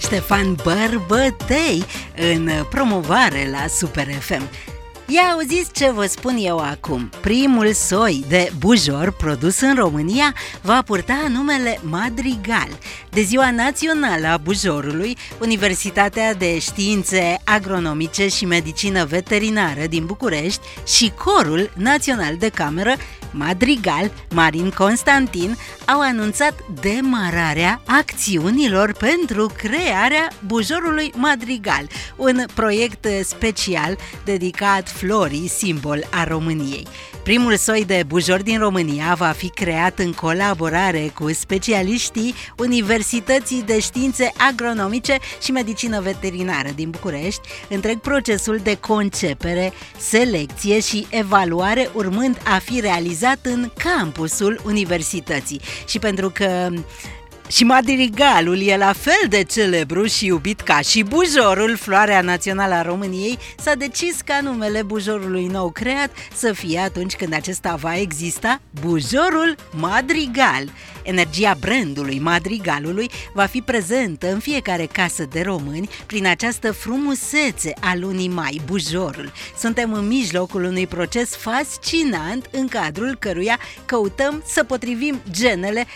Ștefan Bărbătei în promovare la Super FM. Ia auziți ce vă spun eu acum. Primul soi de bujor produs în România va purta numele Madrigal. De Ziua Națională a Bujorului, Universitatea de Științe Agronomice și Medicină Veterinară din București și Corul Național de Cameră Madrigal Marin Constantin au anunțat demararea acțiunilor pentru crearea bujorului Madrigal, un proiect special dedicat florii, simbol a României. Primul soi de bujor din România va fi creat în colaborare cu specialiștii Universității de Științe Agronomice și Medicină Veterinară din București, întreg procesul de concepere, selecție și evaluare urmând a fi realizat în campusul universității. Și pentru că și madrigalul e la fel de celebru și iubit ca și bujorul, floarea națională a României, s-a decis ca numele bujorului nou creat să fie, atunci când acesta va exista, bujorul Madrigal. Energia brandului Madrigalului va fi prezentă în fiecare casă de români prin această frumusețe a lunii mai, bujorul. Suntem în mijlocul unui proces fascinant în cadrul căruia căutăm să potrivim genele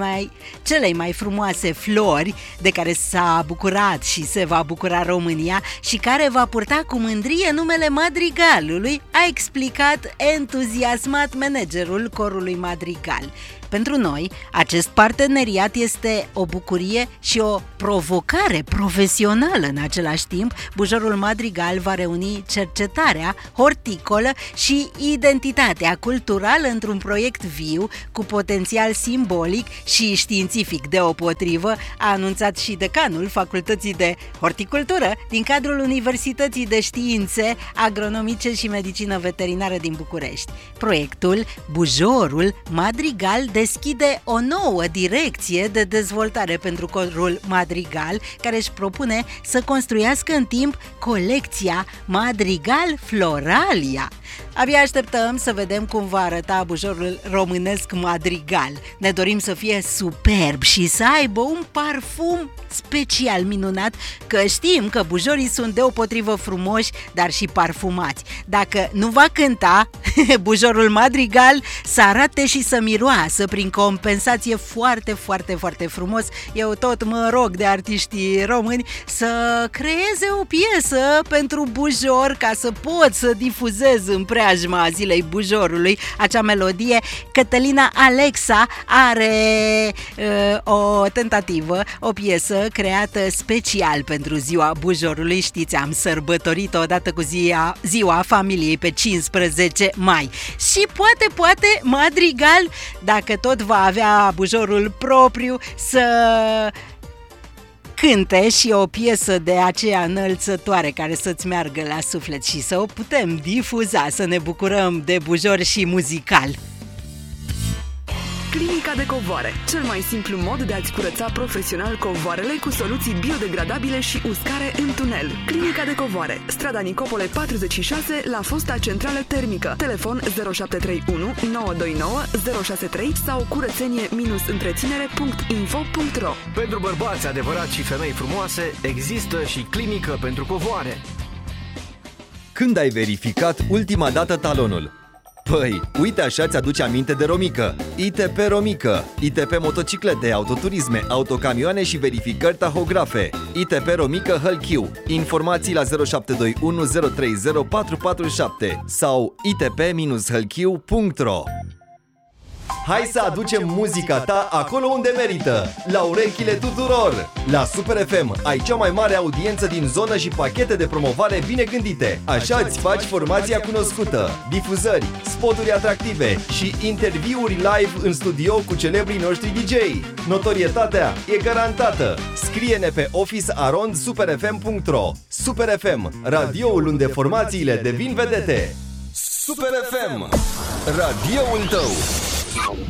celei mai frumoase flori de care s-a bucurat și se va bucura România și care va purta cu mândrie numele Madrigalului, a explicat entuziasmat managerul corului Madrigal. Pentru noi, acest parteneriat este o bucurie și o provocare profesională în același timp. Bujorul Madrigal va reuni cercetarea horticolă și identitatea culturală într-un proiect viu cu potențial simbolic și științific deopotrivă, a anunțat și decanul Facultății de Horticultură din cadrul Universității de Științe Agronomice și Medicină Veterinară din București. Proiectul Bujorul Madrigal deschide o nouă direcție de dezvoltare pentru corul Madrigal, care își propune să construiască în timp colecția Madrigal Floralia. Abia așteptăm să vedem cum va arăta bujorul românesc Madrigal. Ne dorim să fie superb și să aibă un parfum special minunat, că știm că bujorii sunt deopotrivă frumoși, dar și parfumați. Dacă nu va cânta, bujorul Madrigal să arate și să miroasă prin compensație foarte, foarte, foarte frumos. Eu tot mă rog de artiștii români să creeze o piesă pentru bujor ca să pot să difuzez în preajma zilei bujorului acea melodie. Cătălina Alexa are o tentativă, o piesă creată special pentru ziua bujorului. Știți, am sărbătorit-o odată cu ziua familiei pe 15 mai. Și poate Madrigal, dacă tot va avea bujorul propriu, să cânte și o piesă de aceea înălțătoare care să-ți meargă la suflet și să o putem difuza, să ne bucurăm de bujor și muzical. Clinica de covoare, cel mai simplu mod de a-ți curăța profesional covoarele cu soluții biodegradabile și uscare în tunel. Clinica de covoare, strada Nicopole 46, la fosta centrală termică. Telefon 0731 929 063 sau curățenie-întreținere.info.ro. Pentru bărbați adevărați și femei frumoase, există și clinică pentru covoare. Când ai verificat ultima dată talonul? Păi, uite așa ți-aduce aminte de Romică. ITP Romică, ITP motociclete, autoturisme, autocamioane și verificări tahografe. ITP Romică Hălchiu. Informații la 0721 030 447 sau itp-hălchiu.ro. Hai să aducem muzica ta acolo unde merită, la urechile tuturor! La Super FM ai cea mai mare audiență din zonă și pachete de promovare bine gândite. Așa îți faci formația cunoscută, difuzări, spoturi atractive și interviuri live în studio cu celebrii noștri DJ. Notorietatea e garantată! Scrie-ne pe office@superfm.ro. Super FM, radioul unde formațiile devin vedete. Super FM, radioul tău!